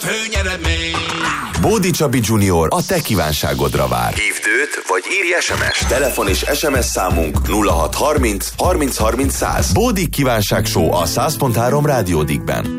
főnyeremény. Bódi Csabi Junior a te kívánságodra vár. Hívd őt, vagy írj SMS. Telefon és SMS számunk 0630 30 30 100. Bódi kívánság show a 100.3 Rádiódikben.